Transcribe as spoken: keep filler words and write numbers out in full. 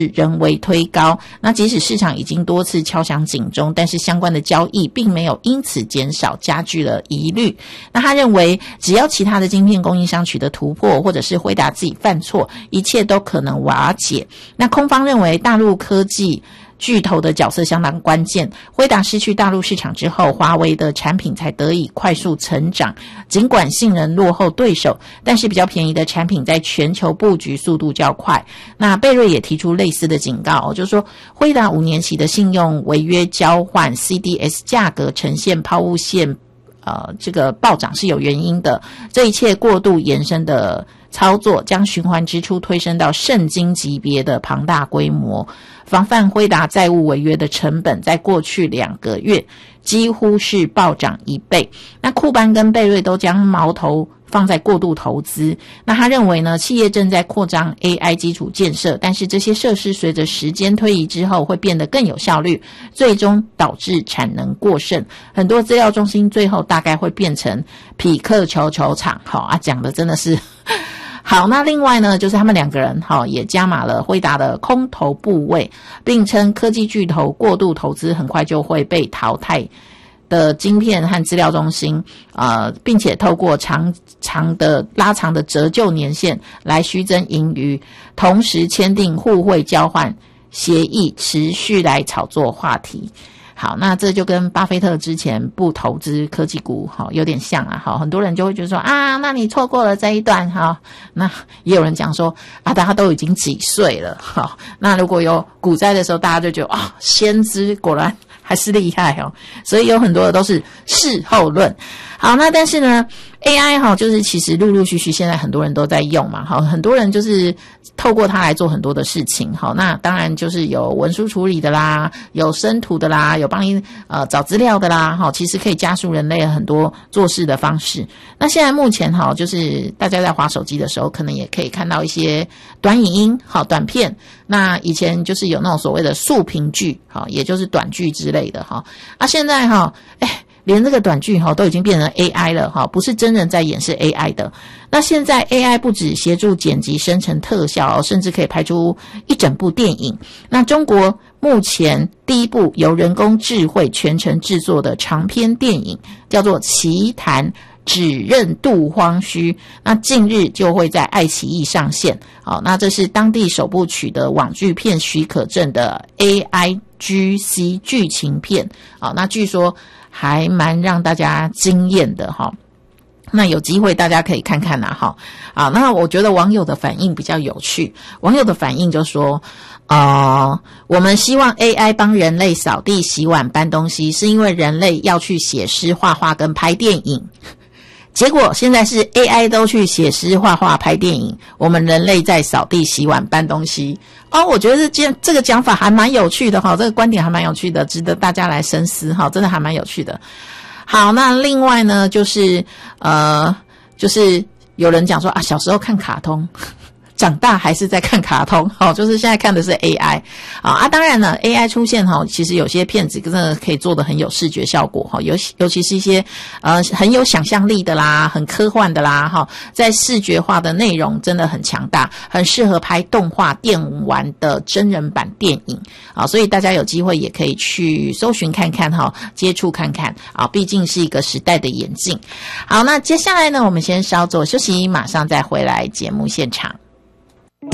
人为推高。那即使市场已经多次敲响警钟，但是相关的交易并没有因此减少，加剧了疑虑。那他认为只要其他的晶片供应商取得突破，或者是辉达自己犯错，一切都可能瓦解。那空方认为大陆科技巨头的角色相当关键，辉达失去大陆市场之后，华为的产品才得以快速成长。尽管性能落后对手，但是比较便宜的产品在全球布局速度较快。那贝瑞也提出类似的警告，就是说辉达五年期的信用违约交换 C D S 价格呈现抛物线呃，这个暴涨是有原因的，这一切过度延伸的操作将循环支出推升到圣经级别的庞大规模。防范辉达债务违约的成本在过去两个月几乎是暴涨一倍。那库班跟贝瑞都将矛头放在过度投资。那他认为呢，企业正在扩张 A I 基础建设，但是这些设施随着时间推移之后会变得更有效率，最终导致产能过剩。很多资料中心最后大概会变成匹克球球场。好啊，讲的真的是好。那另外呢，就是他们两个人好也加码了辉达的空头部位，并称科技巨头过度投资很快就会被淘汰的晶片和资料中心，呃，并且透过长长的拉长的折旧年限来虚增盈余，同时签订互惠交换协议，持续来炒作话题。好，那这就跟巴菲特之前不投资科技股好有点像啊。好，很多人就会觉得说啊，那你错过了这一段。好，那也有人讲说啊，大家都已经几岁了。好，那如果有股灾的时候，大家就觉得啊，先知果然还是厉害哦。所以有很多的都是事后论。好，那但是呢 A I 哈，就是其实陆陆续续现在很多人都在用嘛，好，很多人就是透过它来做很多的事情。好，那当然就是有文书处理的啦，有生图的啦，有帮你呃找资料的啦，好，其实可以加速人类很多做事的方式。那现在目前哈，就是大家在滑手机的时候，可能也可以看到一些短影音，好，短片。那以前就是有那种所谓的速评剧，好，也就是短剧之类的哈。啊，现在哈，哎。连这个短剧哈都已经变成 A I 了哈，不是真人在演，是 A I 的。那现在 A I 不只协助剪辑生成特效，甚至可以拍出一整部电影。那中国目前第一部由人工智慧全程制作的长篇电影叫做《奇谈只认杜荒虚》，那近日就会在爱奇艺上线。好，那这是当地首部取得网剧片许可证的 A I G C 剧情片。好，那据说还蛮让大家惊艳的哈，那有机会大家可以看看啦哈。啊，那我觉得网友的反应比较有趣，网友的反应就说，呃，我们希望 A I 帮人类扫地、洗碗、搬东西，是因为人类要去写诗、画画跟拍电影。结果现在是 A I 都去写诗、画画、拍电影，我们人类在扫地、洗碗、搬东西。哦，我觉得这这个讲法还蛮有趣的哈，这个观点还蛮有趣的，值得大家来深思哈，真的还蛮有趣的。好，那另外呢，就是呃，就是有人讲说啊，小时候看卡通。长大还是在看卡通，好，就是现在看的是 A I 啊啊，当然了 ，A I 出现哈，其实有些片子真的可以做得很有视觉效果哈，尤尤其是一些呃很有想象力的啦，很科幻的啦哈，在视觉化的内容真的很强大，很适合拍动画、电玩的真人版电影啊，所以大家有机会也可以去搜寻看看哈，接触看看啊，毕竟是一个时代的演进。好，那接下来呢，我们先稍作休息，马上再回来节目现场。